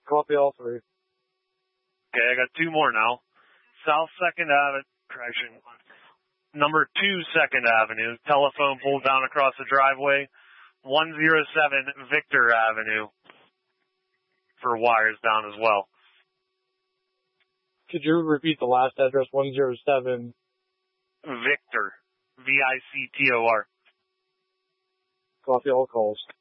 Copy all three. Okay, I got two more now. South 2nd Avenue, correction. Number 2 2nd Avenue, telephone pole down across the driveway. 107 Victor Avenue for wires down as well. Could you repeat the last address? 107. Victor. Victor. Copy all calls.